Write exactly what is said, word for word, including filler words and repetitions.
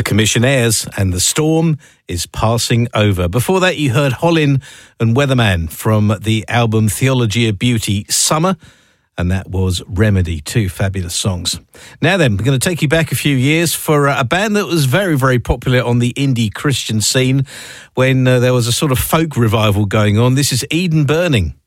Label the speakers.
Speaker 1: Commissionaires and The Storm is Passing Over. Before that, you heard Hollin and Weatherman from the album Theology of Beauty Summer, and that was Remedy, two fabulous songs. Now then, we're going to take you back a few years for a band that was very, very popular on the indie Christian scene when uh, there was a sort of folk revival going on. This is Eden Burning.